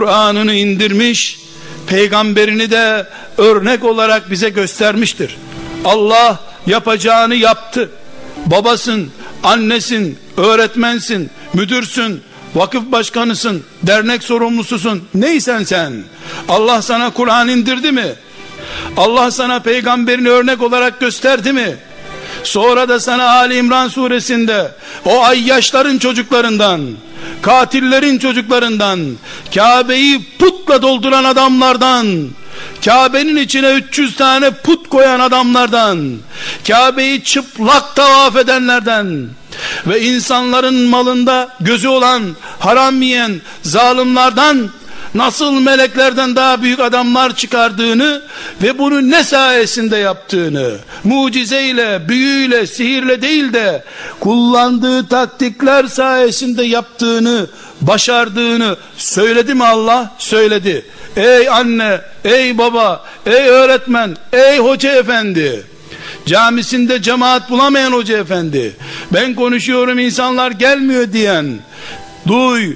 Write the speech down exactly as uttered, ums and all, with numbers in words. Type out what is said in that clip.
Kur'an'ını indirmiş, peygamberini de örnek olarak bize göstermiştir. Allah yapacağını yaptı. Babasın, annesin, öğretmensin, müdürsün, vakıf başkanısın, dernek sorumlususun, neysen sen. Allah sana Kur'an indirdi mi? Allah sana peygamberini örnek olarak gösterdi mi? Sonra da sana Ali İmran suresinde o ayyaşların çocuklarından, katillerin çocuklarından, Kabe'yi putla dolduran adamlardan, Kabe'nin içine üç yüz tane put koyan adamlardan, Kabe'yi çıplak tavaf edenlerden ve insanların malında gözü olan, haram yiyen zalimlerden nasıl meleklerden daha büyük adamlar çıkardığını ve bunu ne sayesinde yaptığını, mucizeyle, büyüyle, sihirle değil de kullandığı taktikler sayesinde yaptığını, başardığını söyledi mi Allah? Söyledi. Ey anne, ey baba, ey öğretmen, ey hoca efendi, camisinde cemaat bulamayan hoca efendi, ben konuşuyorum insanlar gelmiyor diyen, duy,